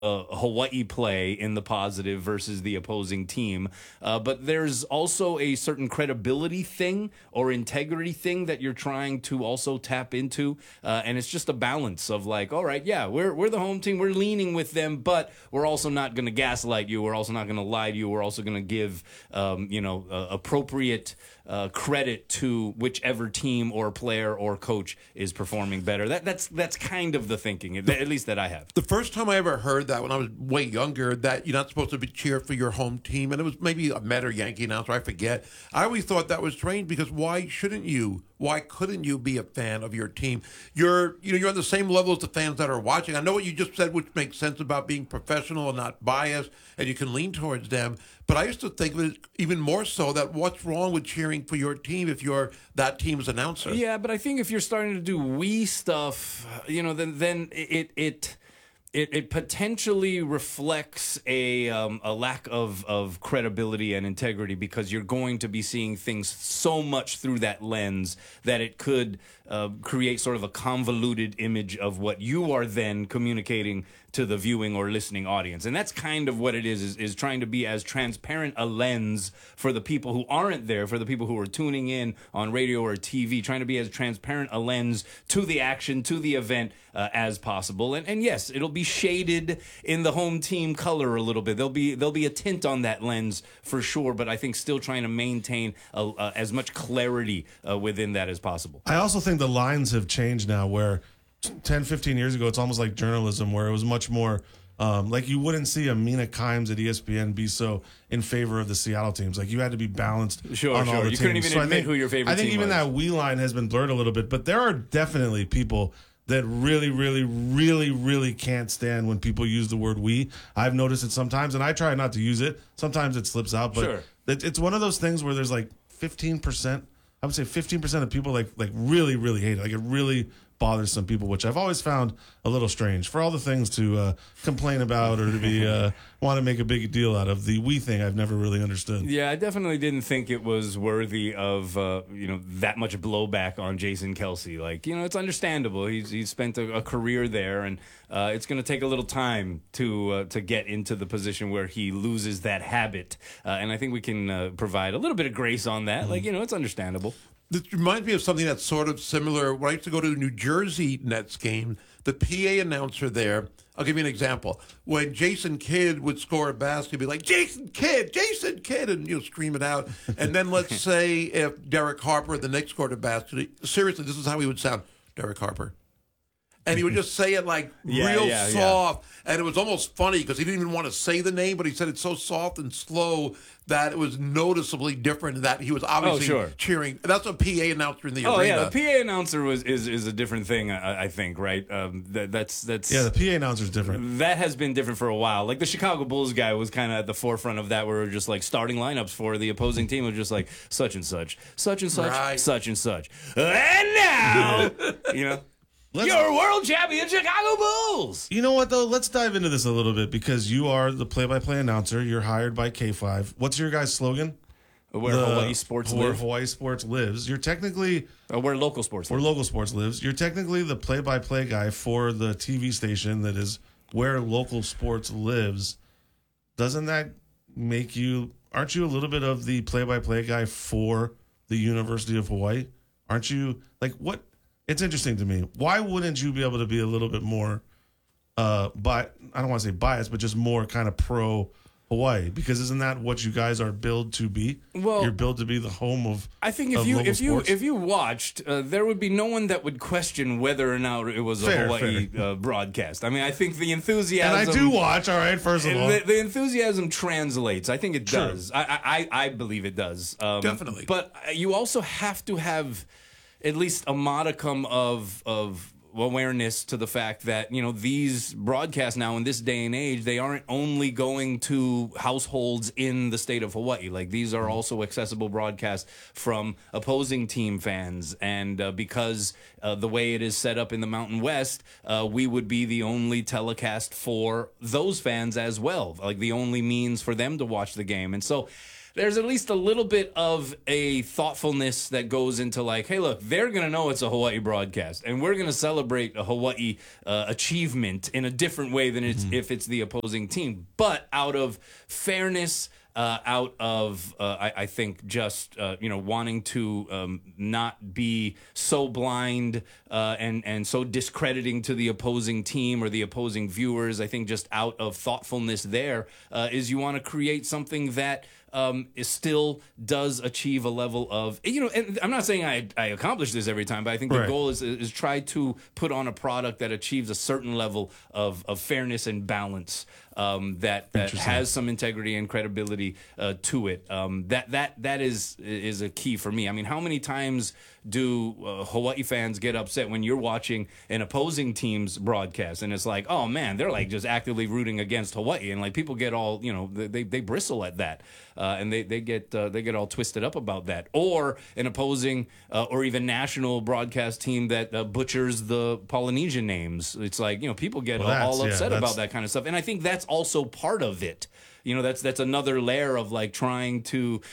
Hawaii play in the positive versus the opposing team. But there's also a certain credibility thing or integrity thing that you're trying to also tap into. And it's just a balance of like, all right, yeah, we're the home team. We're leaning with them, but we're also not going to gaslight you. We're also not going to lie to you. We're also going to give, appropriate credit to whichever team or player or coach is performing better. That's kind of the thinking, at least that I have. The first time I ever heard that when I was way younger, that you're not supposed to cheer for your home team, and it was maybe a Met or Yankee announcer, I forget. I always thought that was strange because why shouldn't you? Why couldn't you be a fan of your team? You're on the same level as the fans that are watching. I know what you just said, which makes sense about being professional and not biased, and you can lean towards them. But I used to think of it even more so that what's wrong with cheering for your team if you're that team's announcer? Yeah, but I think if you're starting to do we stuff, then it potentially reflects a lack of credibility and integrity because you're going to be seeing things so much through that lens that it could create sort of a convoluted image of what you are then communicating to the viewing or listening audience. And that's kind of what it is trying to be as transparent a lens for the people who aren't there, for the people who are tuning in on radio or TV, trying to be as transparent a lens to the action, to the event as possible. And yes, it'll be shaded in the home team color a little bit. There'll be a tint on that lens for sure, but I think still trying to maintain as much clarity within that as possible. I also think the lines have changed now where 10, 15 years ago, it's almost like journalism where it was much more like you wouldn't see a Mina Kimes at ESPN be so in favor of the Seattle teams. Like you had to be balanced on all the teams. You couldn't even admit who your favorite team was. I think even that we line has been blurred a little bit, but there are definitely people that really, really, really, really can't stand when people use the word we. I've noticed it sometimes, and I try not to use it. Sometimes it slips out, but it's one of those things where there's like 15%. I would say 15% of people like really, really hate it. Like it really bothers some people, which I've always found a little strange. For all the things to complain about or to be want to make a big deal out of, the we thing I've never really understood. Yeah, I definitely didn't think it was worthy of that much blowback on Jason Kelce. Like, it's understandable. He's spent a career there, and it's going to take a little time to get into the position where he loses that habit. And I think we can provide a little bit of grace on that. Like, it's understandable. This reminds me of something that's sort of similar. When I used to go to a New Jersey Nets game, the PA announcer there, I'll give you an example. When Jason Kidd would score a basket, he'd be like, Jason Kidd, and scream it out. And then let's say if Derek Harper, the Knicks, scored a basket, seriously, this is how he would sound, Derek Harper. And he would just say it like real soft. And it was almost funny because he didn't even want to say the name, but he said it so soft and slow that it was noticeably different, and that he was obviously cheering. That's a PA announcer in the arena. Oh, yeah, the PA announcer is a different thing, I think, right? That's Yeah, the PA announcer is different. That has been different for a while. Like the Chicago Bulls guy was kind of at the forefront of that, where just like starting lineups for the opposing team was just like such and such, such and such, right. such and such. And now, your world champion Chicago Bulls. You know what, though? Let's dive into this a little bit because you are the play-by-play announcer. You're hired by K5. What's your guys' slogan? Where Hawaii sports live. Where Hawaii sports lives. You're technically... where local sports live. Where local sports lives. You're technically the play-by-play guy for the TV station that is where local sports lives. Doesn't that make you... Aren't you a little bit of the play-by-play guy for the University of Hawaii? Aren't you... Like, what... It's interesting to me. Why wouldn't you be able to be a little bit more, I don't want to say biased, but just more kind of pro Hawaii? Because isn't that what you guys are billed to be? Well, you're billed to be the home of. I think if you watched, there would be no one that would question whether or not it was a Hawaii broadcast. I mean, I think the enthusiasm. And I do watch. All right, first of all, the enthusiasm translates. I think it does. I believe it does. Definitely. But you also have to have at least a modicum of awareness to the fact that, these broadcasts now in this day and age, they aren't only going to households in the state of Hawaii. Like, these are also accessible broadcasts from opposing team fans. And because the way it is set up in the Mountain West, we would be the only telecast for those fans as well, like the only means for them to watch the game. And so there's at least a little bit of a thoughtfulness that goes into like, hey, look, they're going to know it's a Hawaii broadcast, and we're going to celebrate a Hawaii achievement in a different way than it's if it's the opposing team. But out of fairness, out of I think just wanting to not be so blind and so discrediting to the opposing team or the opposing viewers. I think just out of thoughtfulness there is you want to create something that it still does achieve a level of, and I'm not saying I accomplish this every time, but I think the goal is try to put on a product that achieves a certain level of fairness and balance that has some integrity and credibility to it. That is a key for me. I mean, how many times do Hawaii fans get upset when you're watching an opposing team's broadcast and it's like, oh man, they're like just actively rooting against Hawaii, and like people get all they bristle at that, and they get all twisted up about that, or an opposing or even national broadcast team that butchers the Polynesian names. It's like people get all upset about that kind of stuff, and I think that's also part of it. That's another layer of like trying to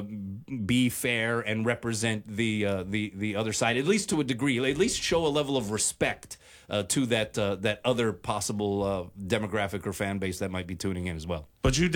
be fair and represent the other side, at least to a degree, at least show a level of respect to that other possible demographic or fan base that might be tuning in as well. But you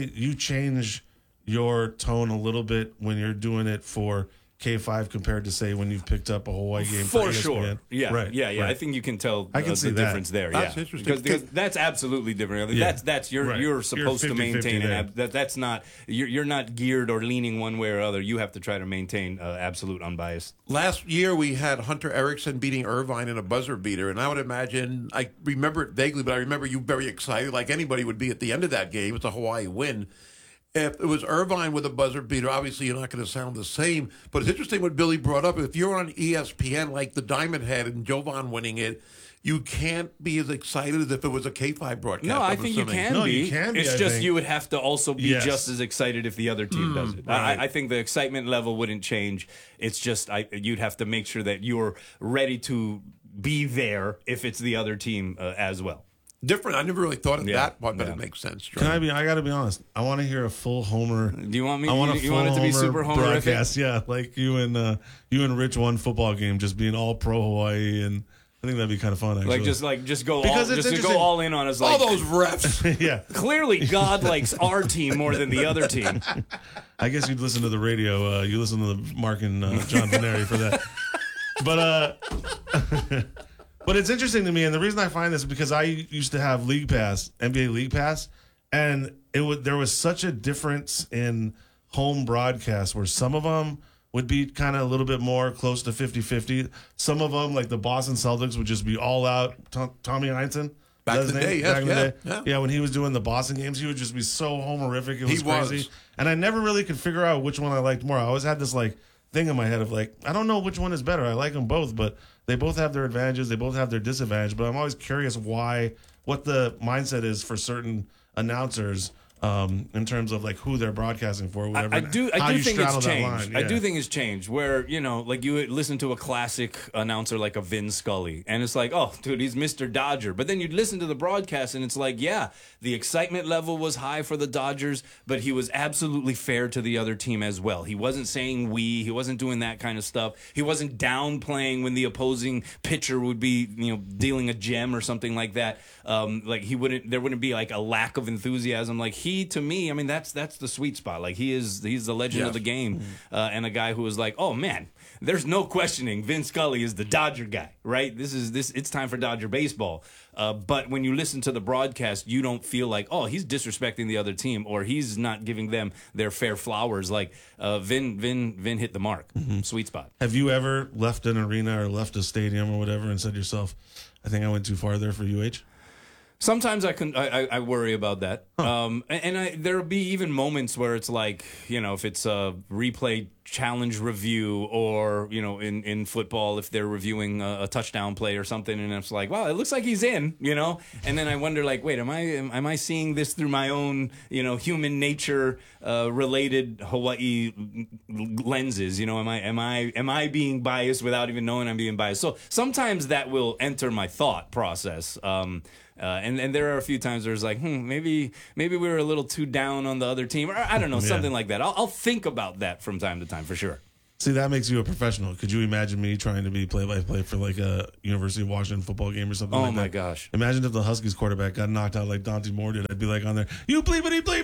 change your tone a little bit when you're doing it for K5 compared to, say, when you've picked up a Hawaii game for ESPN. Sure. Yeah, right. I think you can tell I can see the difference there. That's interesting. Because that's absolutely different. That's you're supposed to maintain that's not you're not geared or leaning one way or other. You have to try to maintain absolute unbiased. Last year we had Hunter Erickson beating Irvine in a buzzer beater, and I would imagine, I remember it vaguely, but I remember you very excited, like anybody would be at the end of that game. It's a Hawaii win. If it was Irvine with a buzzer beater, obviously you're not going to sound the same. But it's interesting what Billy brought up. If you're on ESPN, like the Diamond Head and Jovan winning it, you can't be as excited as if it was a K5 broadcast. No, I think you can be. You can be. It's just you would have to also be just as excited if the other team does it. Right. I think the excitement level wouldn't change. It's just you'd have to make sure that you're ready to be there if it's the other team as well. Different. I never really thought of that one, but it makes sense. I got to be honest. I want to hear a full Homer. Do you want me? I want you want it to be super Homerific? Broadcast, yeah, like you and Rich one football game, just being all pro Hawaii, and I think that'd be kind of fun. Actually, just go all in on us. Like, all those refs. Yeah, clearly God likes our team more than the other team. I guess you'd listen to the radio. You listen to the Mark and John Veneri for that, but. But it's interesting to me, and the reason I find this is because I used to have League Pass, NBA League Pass, and there was such a difference in home broadcasts where some of them would be kind of a little bit more close to 50-50. Some of them, like the Boston Celtics, would just be all out. Tommy Heinsohn. Back in the day, yeah, when he was doing the Boston games, he would just be so homerific. It was crazy. And I never really could figure out which one I liked more. I always had this like thing in my head of like, I don't know which one is better. I like them both, but they both have their advantages. They both have their disadvantages. But I'm always curious what the mindset is for certain announcers in terms of like who they're broadcasting for, whatever. I do think it's changed. I do think it's changed where, like you would listen to a classic announcer like a Vin Scully and it's like, oh, dude, he's Mr. Dodger. But then you'd listen to the broadcast and it's like, yeah, the excitement level was high for the Dodgers, but he was absolutely fair to the other team as well. He wasn't saying he wasn't doing that kind of stuff. He wasn't downplaying when the opposing pitcher would be, dealing a gem or something like that. There wouldn't be like a lack of enthusiasm. Like to me, I mean, that's the sweet spot. Like he's the legend of the game, and a guy who was like, oh man, there's no questioning. Vin Scully is the Dodger guy, right? It's time for Dodger baseball. But when you listen to the broadcast, you don't feel like, oh, he's disrespecting the other team or he's not giving them their fair flowers. Like Vin hit the mark. Sweet spot. Have you ever left an arena or left a stadium or whatever and said to yourself, I think I went too far there for UH? Sometimes I worry about that. There'll be even moments where it's like, if it's a replay challenge review, or in football if they're reviewing a touchdown play or something, and it's like, wow, it looks like he's in, and then I wonder, like, wait, am I seeing this through my own human nature related Hawaii lenses? Am I being biased without even knowing I'm being biased? So sometimes that will enter my thought process. And there are a few times where it's like, maybe we were a little too down on the other team, or I don't know, something like that. I'll think about that from time to time for sure. See, that makes you a professional. Could you imagine me trying to be play-by-play for like a University of Washington football game or something like that? Oh, my gosh. Imagine if the Huskies quarterback got knocked out like Dante Moore did. I'd be like on there, you play,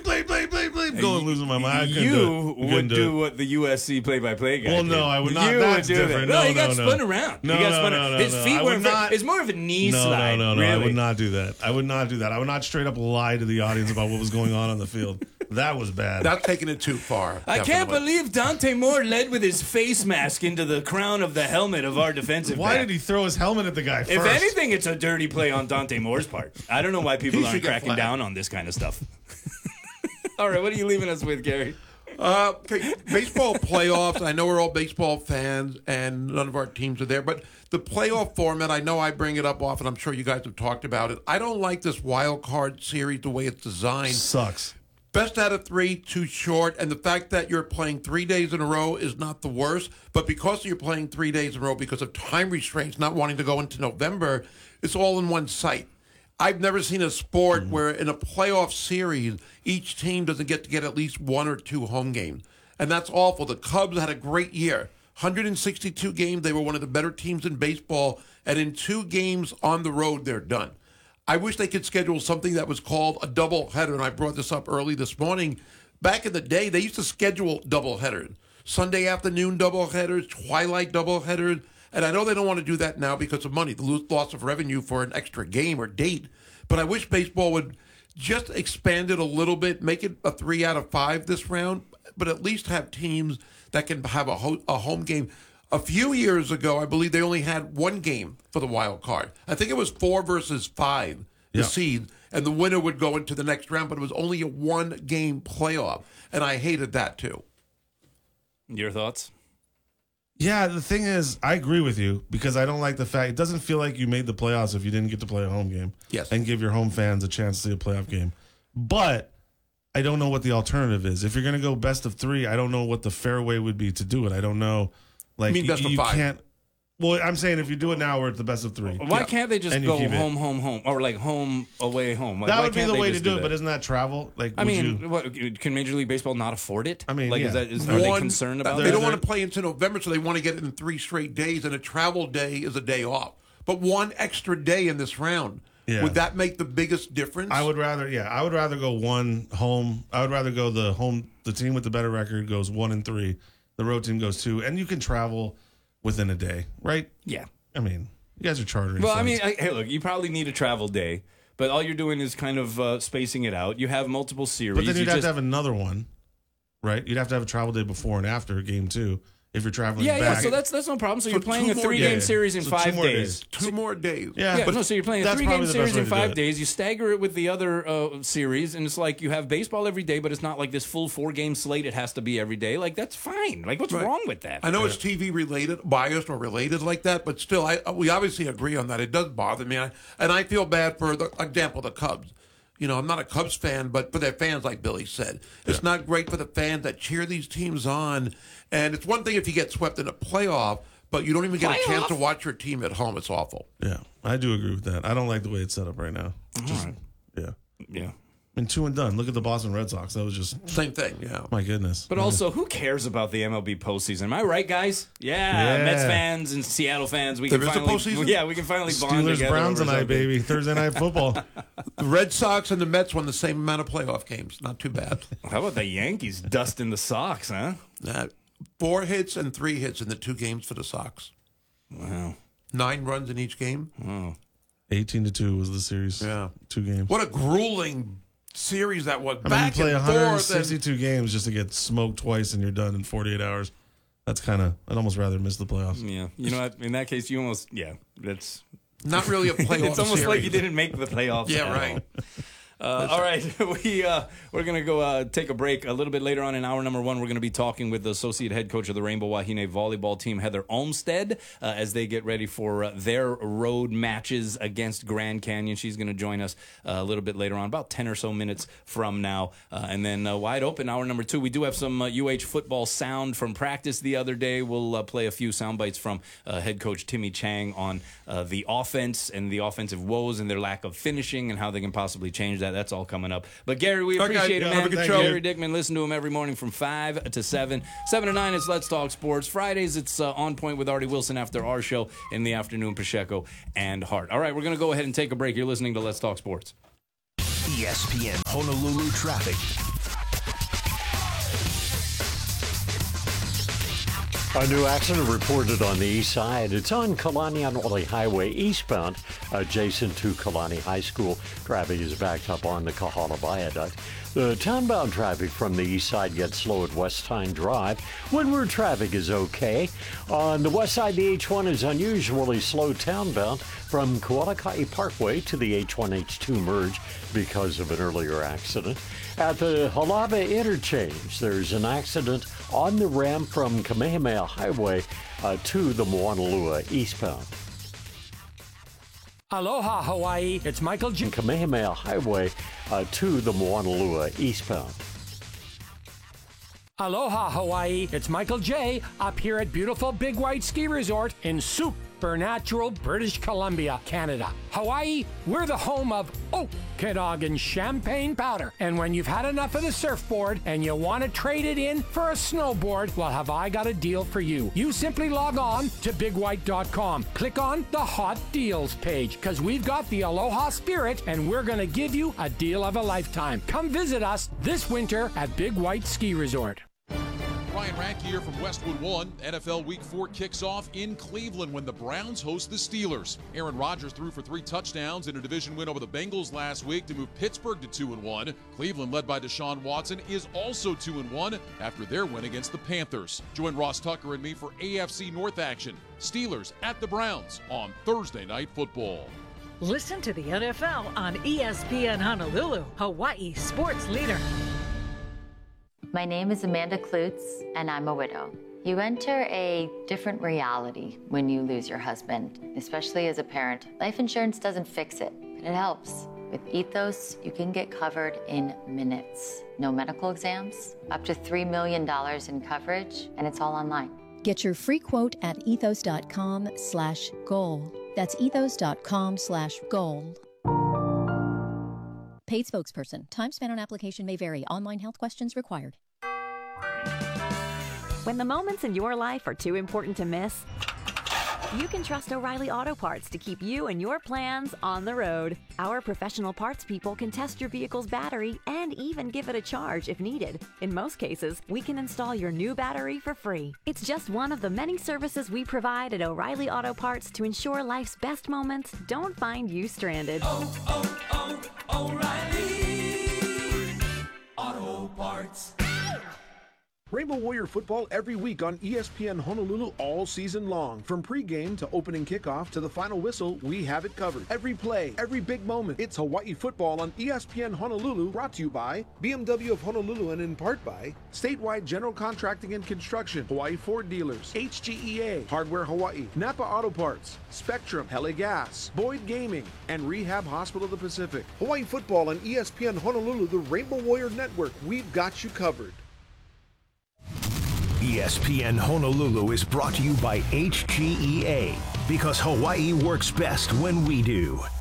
going losing my mind. You would do what the USC play-by-play guy did. No, I would not. That's different. No, he got spun around. No. His feet were not. It's more of a knee slide. No. Really. I would not do that. I would not straight up lie to the audience about what was going on the field. That was bad. That's taking it too far. I can't believe Dante Moore led with his face mask into the crown of the helmet of our defensive Why back. did he throw his helmet at the guy first? If anything, it's a dirty play on Dante Moore's part. I don't know why people aren't cracking down on this kind of stuff. All right, what are you leaving us with, Gary? Okay, baseball playoffs. I know we're all baseball fans, and none of our teams are there. But the playoff format, I know I bring it up often. I'm sure you guys have talked about it. I don't like this wild card series the way it's designed. Sucks. Best out of 3, too short. And the fact that you're playing 3 days in a row is not the worst. But because you're playing 3 days in a row, because of time restraints, not wanting to go into November, it's all in one site. I've never seen a sport where in a playoff series, each team doesn't get to get at least 1 or 2 home games. And that's awful. The Cubs had a great year. 162 games. They were one of the better teams in baseball. And in 2 games on the road, they're done. I wish they could schedule something that was called a doubleheader, and I brought this up early this morning. Back in the day, they used to schedule doubleheaders. Sunday afternoon doubleheaders, twilight doubleheaders. And I know they don't want to do that now because of money, the loss of revenue for an extra game or date. But I wish baseball would just expand it a little bit, make it a 3 out of 5 this round, but at least have teams that can have a home game. A few years ago, I believe they only had 1 game for the wild card. I think it was 4 versus 5, the seed, and the winner would go into the next round, but it was only a 1-game playoff, and I hated that too. Your thoughts? Yeah, the thing is, I agree with you because I don't like the fact it doesn't feel like you made the playoffs if you didn't get to play a home game. Yes. And give your home fans a chance to see a playoff game. But I don't know what the alternative is. If you're going to go best of 3, I don't know what the fair way would be to do it. I don't know. Like, you mean best of 5? Can't. Well, I'm saying if you do it now, we're at the best of 3. Why can't they just go home, or like home, away, home? Like, that would be the way to do it, but isn't that travel? Like, I mean, can Major League Baseball not afford it? I mean, like, yeah. are they concerned about that? They don't want to play into November, so they want to get it in 3 straight days, and a travel day is a day off. But 1 extra day in this round, would that make the biggest difference? I would rather go 1 home. I would rather go the team with the better record goes 1 and 3. The road team goes 2, and you can travel within a day, right? Yeah. I mean, you guys are chartering. Well, flights. I mean, hey, look, you probably need a travel day, but all you're doing is kind of spacing it out. You have multiple series. But then you'd have to have another one, right? You'd have to have a travel day before and after game 2 if you're traveling back. Yeah, so that's no problem. So you're playing a 3-game series in 5 days. 2 more days. Yeah, but so you're playing a 3-game series in 5 days. You stagger it with the other series, and it's like you have baseball every day, but it's not like this full 4-game slate. It has to be every day. Like, that's fine. Like, what's wrong with that? I know it's TV related, biased or related like that, but still, we obviously agree on that. It does bother me, and I feel bad for, the example, the Cubs. You know, I'm not a Cubs fan, but for their fans, like Billy said, it's not great for the fans that cheer these teams on. And it's one thing if you get swept in a playoff, but you don't even get a chance to watch your team at home. It's awful. Yeah, I do agree with that. I don't like the way it's set up right now. Yeah. I mean, 2 and done. Look at the Boston Red Sox. That was just same thing. Yeah. My goodness. But also, who cares about the MLB postseason? Am I right, guys? Yeah. Mets fans and Seattle fans. We can finally bond Steelers together. Browns tonight, baby. Thursday night football. The Red Sox and the Mets won the same amount of playoff games. Not too bad. How about the Yankees dusting the Sox, huh? 4 hits and 3 hits in the 2 games for the Sox. Wow. 9 runs in each game. Oh. 18-2 was the series. Yeah. 2 games. What a grueling series that was. I mean, you play 162 games just to get smoked twice and you're done in 48 hours. That's I'd almost rather miss the playoffs. Yeah. You know what? In that case, you almost, that's not really a playoff It's almost series. like you didn't make the playoffs. Yeah, right. All right, we're going to go take a break. A little bit later on in hour number 1, we're going to be talking with the associate head coach of the Rainbow Wahine volleyball team, Heather Olmstead, as they get ready for their road matches against Grand Canyon. She's going to join us a little bit later on, about 10 or so minutes from now. And then wide open, hour number 2, we do have some UH football sound from practice the other day. We'll play a few sound bites from head coach Timmy Chang on the offense and the offensive woes and their lack of finishing and how they can possibly change that. That's all coming up. But Gary, we appreciate it, man. Gary Dickman, listen to him every morning from 5 to 7. 7 to 9, it's Let's Talk Sports. Fridays, it's On Point with Artie Wilson after our show. In the afternoon, Pacheco and Hart. All right, we're going to go ahead and take a break. You're listening to Let's Talk Sports. ESPN Honolulu traffic. A new accident reported on the east side. It's on Kalanianole Highway eastbound, adjacent to Kalani High School. Traffic is backed up on the Kahala Viaduct. The townbound traffic from the east side gets slow at West Tyne Drive. Windward traffic is okay. On the west side, the H1 is unusually slow townbound from Kualakai Parkway to the H1-H2 merge because of an earlier accident. At the Halava interchange, there's an accident on the ramp from Kamehameha Highway to the Moanalua eastbound. Aloha, Hawaii. It's Michael J. Kamehameha Highway to the Moanalua eastbound. Aloha, Hawaii. It's Michael J. up here at beautiful Big White Ski Resort in supernatural British Columbia, Canada. Hawaii, we're the home of Okanagan champagne powder. And when you've had enough of the surfboard and you want to trade it in for a snowboard, well, have I got a deal for you. You simply log on to bigwhite.com. Click on the Hot Deals page, because we've got the Aloha spirit and we're going to give you a deal of a lifetime. Come visit us this winter at Big White Ski Resort. Ryan Rank here from Westwood One. NFL Week 4 kicks off in Cleveland when the Browns host the Steelers. Aaron Rodgers threw for 3 touchdowns in a division win over the Bengals last week to move Pittsburgh to 2-1. Cleveland, led by Deshaun Watson, is also 2-1 after their win against the Panthers. Join Ross Tucker and me for AFC North action. Steelers at the Browns on Thursday Night Football. Listen to the NFL on ESPN Honolulu, Hawaii sports leader. My name is Amanda Klutz, and I'm a widow. You enter a different reality when you lose your husband, especially as a parent. Life insurance doesn't fix it, but it helps. With Ethos, you can get covered in minutes. No medical exams, up to $3 million in coverage, and it's all online. Get your free quote at ethos.com/goal. That's ethos.com/goal. Paid spokesperson. Time spent on application may vary. Online health questions required. When the moments in your life are too important to miss, you can trust O'Reilly Auto Parts to keep you and your plans on the road. Our professional parts people can test your vehicle's battery and even give it a charge if needed. In most cases, we can install your new battery for free. It's just one of the many services we provide at O'Reilly Auto Parts to ensure life's best moments don't find you stranded. O'Reilly Auto Parts. Rainbow Warrior football every week on ESPN Honolulu all season long. From pregame to opening kickoff to the final whistle, we have it covered. Every play, every big moment. It's Hawaii football on ESPN Honolulu, brought to you by BMW of Honolulu and in part by Statewide General Contracting and Construction, Hawaii Ford Dealers, HGEA, Hardware Hawaii, Napa Auto Parts, Spectrum, Hele Gas, Boyd Gaming, and Rehab Hospital of the Pacific. Hawaii football on ESPN Honolulu, the Rainbow Warrior Network. We've got you covered. ESPN Honolulu is brought to you by HGEA, because Hawaii works best when we do.